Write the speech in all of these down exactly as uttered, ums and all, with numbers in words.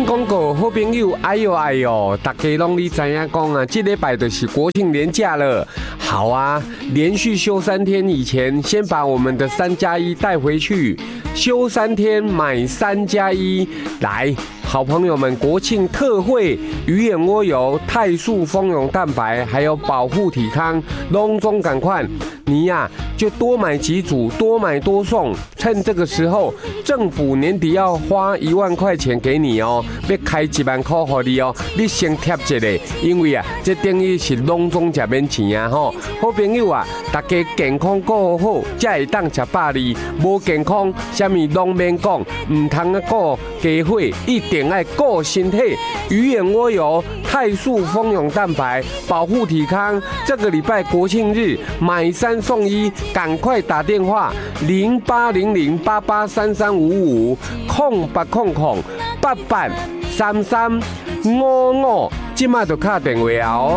听广告，好朋友，哎呦哎呦，大家拢你知影讲啊，这礼拜就是国庆连假了。好啊，连续休三天以前，先把我们的三加一带回去，休三天买三加一来。好朋友们，国庆特惠鱼眼蜗油、泰素蜂蛹蛋白，还有保护体康，拢总赶快，你呀、啊、就多买几组，多买多送。趁这个时候，政府年底要花一万块钱给你哦，要开一万块给你哦，你先贴一个，因为啊，这等于是拢总吃免钱啊吼。好朋友啊，大家健康顾好，才会当吃百里。无健康，什么拢免讲，唔通啊顾加伙，一定爱顾身体。鱼眼蜗油、泰素蜂蛹蛋白，保护体康。这个礼拜国庆日买三送一，赶快打电话零八零零八八三三五五空八空空八八三三五五，今麦就打电话哦。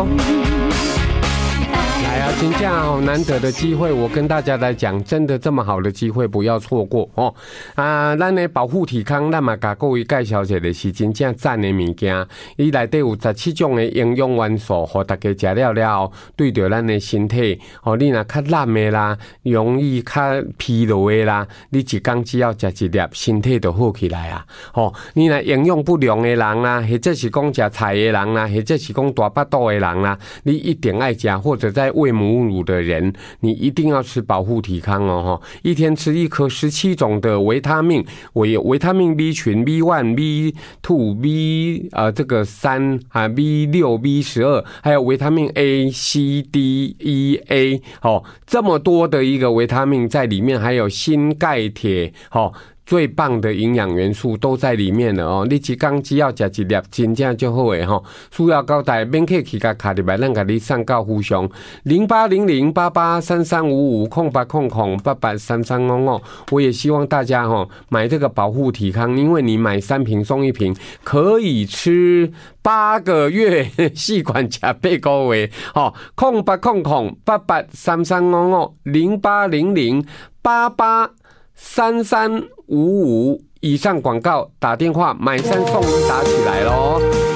来啊，真正好难得的机会，我跟大家来讲，真的这么好的机会不要错过哦！啊，咱的保护体康，咱嘛甲各位介绍一个是真正赞的物件，伊内底有十七种的营养元素，互大家食了了后，对着咱的身体，哦，你若较懒的啦，容易较疲劳的啦，你一工只要食一粒，身体就好起来啊！哦，你若营养不良的人啦，或者是讲食菜的人啦，或者是讲大腹肚的人啦，你一定爱食，或者在喂母乳的人，你一定要吃保护体康哦！一天吃一颗十七种的维他命，维维他命 B 群 B 一、B 二、B 呃这个三啊 B 六、B 十二，还有维他命 A、C、D、E、A 哦，这么多的一个维他命在里面，还有锌、钙、铁哦。最棒的营养元素都在里面了哦！你一天只要吃一粒，真正就好诶吼！需要交代，免客气，甲卡入来，咱甲你送到府上零八零零八八三三五五空八空空八八三三五五。我也希望大家吼买这个保护体康，因为你买三瓶送一瓶，可以吃八个月，细管吃八个月吼！空八空空八八三三五五零八零零八八三三五五以上广告打电话买三送一打起来咯。